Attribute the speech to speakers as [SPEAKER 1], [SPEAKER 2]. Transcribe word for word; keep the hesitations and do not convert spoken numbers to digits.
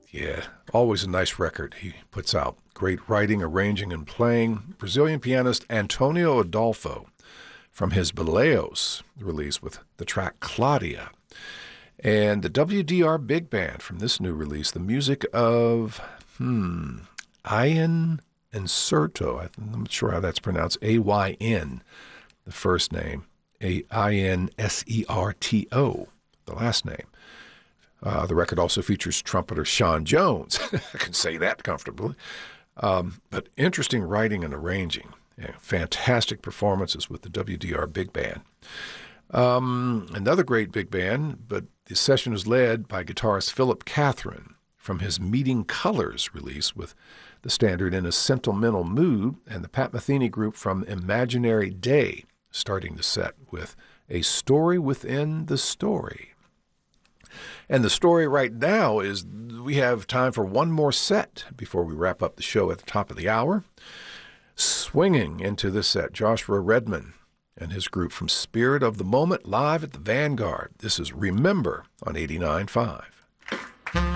[SPEAKER 1] Yeah, always a nice record he puts out. Great writing, arranging, and playing. Brazilian pianist Antonio Adolfo from his Baleos release with the track Claudia. And the W D R Big Band from this new release, the music of, hmm, Ayan Inserto. I'm not sure how that's pronounced. A Y N, the first name. A I N S E R T O, the last name. Uh, the record also features trumpeter Sean Jones. I can say that comfortably. Um, but interesting writing and arranging. Yeah, fantastic performances with the W D R Big Band. Um, another great big band, but the session was led by guitarist Philip Catherine from his Meeting Colors release with the standard In a Sentimental Mood, and the Pat Metheny Group from Imaginary Day, starting the set with A Story Within the Story. And the story right now is we have time for one more set before we wrap up the show at the top of the hour. Swinging into this set, Joshua Redman and his group from Spirit of the Moment live at the Vanguard. This is Remember on eighty-nine point five.